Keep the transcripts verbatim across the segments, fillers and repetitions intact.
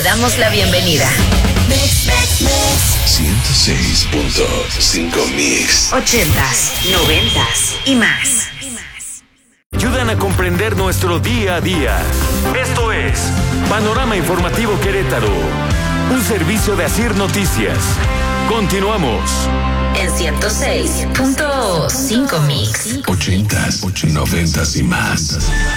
Te damos la bienvenida. ciento seis punto cinco Mix. Ochentas, noventas y más. Ayudan a comprender nuestro día a día. Esto es Panorama Informativo Querétaro, un servicio de Asir Noticias. Continuamos. En ciento seis punto cinco Mix. Ochentas, noventas y más.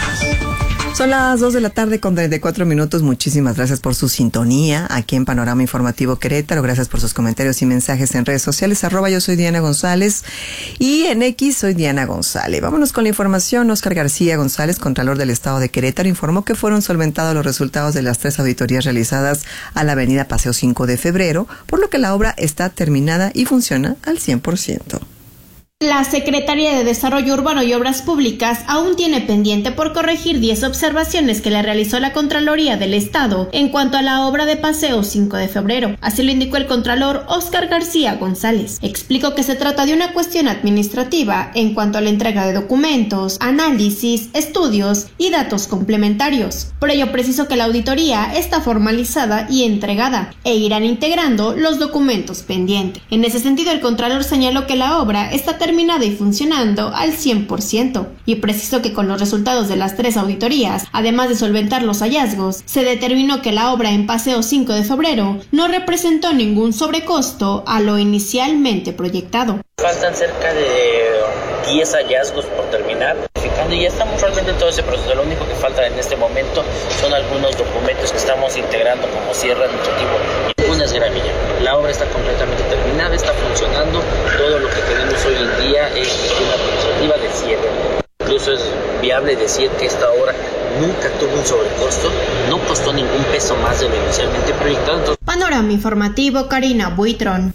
Son las dos de la tarde con treinta y cuatro minutos. Muchísimas gracias por su sintonía aquí en Panorama Informativo Querétaro. Gracias por sus comentarios y mensajes en redes sociales. Arroba yo soy Diana González y en X soy Diana González. Vámonos con la información. Óscar García González, Contralor del Estado de Querétaro, informó que fueron solventados los resultados de las tres auditorías realizadas a la avenida Paseo cinco de febrero, por lo que la obra está terminada y funciona al cien por ciento. La Secretaría de Desarrollo Urbano y Obras Públicas aún tiene pendiente por corregir diez observaciones que le realizó la Contraloría del Estado en cuanto a la obra de Paseo cinco de febrero. Así lo indicó el Contralor Óscar García González. Explicó que se trata de una cuestión administrativa en cuanto a la entrega de documentos, análisis, estudios y datos complementarios. Por ello precisó que la auditoría está formalizada y entregada e irán integrando los documentos pendientes. En ese sentido, el Contralor señaló que la obra está terminada y funcionando al cien por ciento y precisó que con los resultados de las tres auditorías, además de solventar los hallazgos, se determinó que la obra en Paseo cinco de febrero no representó ningún sobrecosto a lo inicialmente proyectado. Faltan cerca de diez hallazgos por terminar y ya estamos realmente en todo ese proceso. Lo único que falta en este momento son algunos documentos que estamos integrando como cierre administrativo. Una es gramilla. La obra está completamente terminada, está funcionando. Todo lo que tenemos hoy en día es gestión administrativa de cierre. Incluso es viable decir que esta obra nunca tuvo un sobrecosto, no costó ningún peso más de lo inicialmente proyectado. Entonces... Panorama Informativo, Karina Buitrón.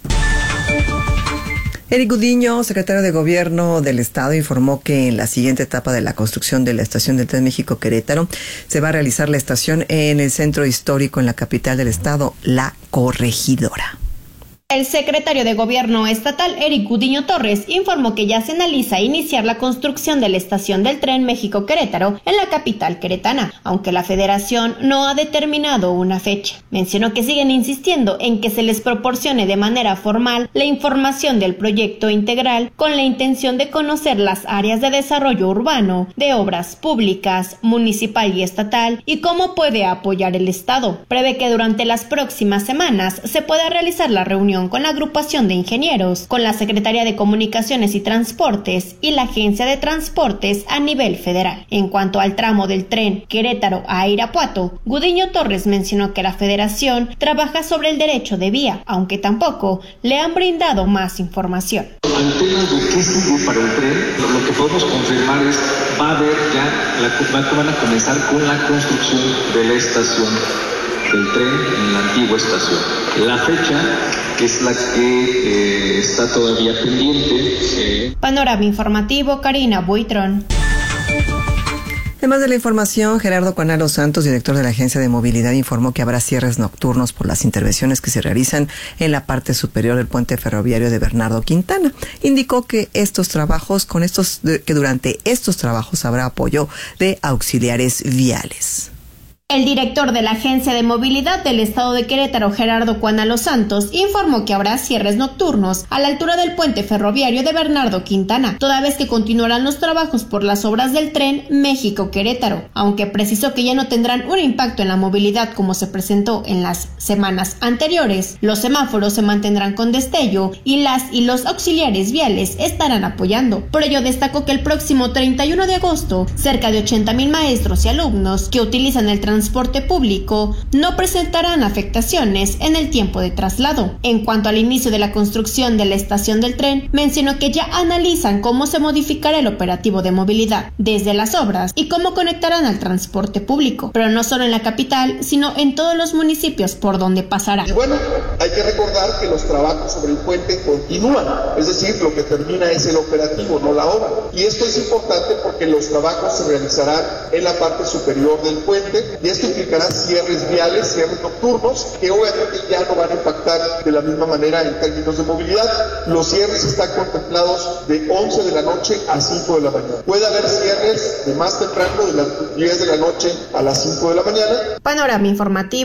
Eric Gudiño, secretario de Gobierno del Estado, informó que en la siguiente etapa de la construcción de la estación del Tren México Querétaro se va a realizar la estación en el centro histórico en la capital del estado, La Corregidora. El secretario de Gobierno estatal, Eric Gudiño Torres, informó que ya se analiza iniciar la construcción de la estación del Tren México-Querétaro en la capital queretana, aunque la federación no ha determinado una fecha. Mencionó que siguen insistiendo en que se les proporcione de manera formal la información del proyecto integral con la intención de conocer las áreas de desarrollo urbano, de obras públicas, municipal y estatal y cómo puede apoyar el Estado. Prevé que durante las próximas semanas se pueda realizar la reunión con la agrupación de ingenieros, con la Secretaría de Comunicaciones y Transportes y la Agencia de Transportes a nivel federal. En cuanto al tramo del tren Querétaro a Irapuato, Gudiño Torres mencionó que la federación trabaja sobre el derecho de vía, aunque tampoco le han brindado más información. Al tema de qué sigue para el tren, lo que podemos confirmar es va a haber ya, la, van a comenzar con la construcción de la estación del tren en la antigua estación. La fecha es la que eh, está todavía pendiente. Eh. Panorama Informativo, Karina Buitrón. Además de la información, Gerardo Cuanaro Santos, director de la Agencia de Movilidad, informó que habrá cierres nocturnos por las intervenciones que se realizan en la parte superior del puente ferroviario de Bernardo Quintana. Indicó que estos trabajos, con estos, que durante estos trabajos habrá apoyo de auxiliares viales. El director de la Agencia de Movilidad del Estado de Querétaro, Gerardo Cuanalo Santos, informó que habrá cierres nocturnos a la altura del puente ferroviario de Bernardo Quintana, toda vez que continuarán los trabajos por las obras del tren México-Querétaro, aunque precisó que ya no tendrán un impacto en la movilidad como se presentó en las semanas anteriores. Los semáforos se mantendrán con destello y las y los auxiliares viales estarán apoyando. Por ello destacó que el próximo treinta y uno de agosto, cerca de ochenta mil maestros y alumnos que utilizan el transporte transporte público no presentarán afectaciones en el tiempo de traslado. En cuanto al inicio de la construcción de la estación del tren, mencionó que ya analizan cómo se modificará el operativo de movilidad desde las obras y cómo conectarán al transporte público, pero no solo en la capital, sino en todos los municipios por donde pasará. Y bueno, hay que recordar que los trabajos sobre el puente continúan, es decir, lo que termina es el operativo, no la obra. Y esto es importante porque los trabajos se realizarán en la parte superior del puente y esto implicará cierres viales, cierres nocturnos, que obviamente ya no van a impactar de la misma manera en términos de movilidad. Los cierres están contemplados de once de la noche a cinco de la mañana. Puede haber cierres de más temprano, de las diez de la noche a las cinco de la mañana. Panorama Informativo.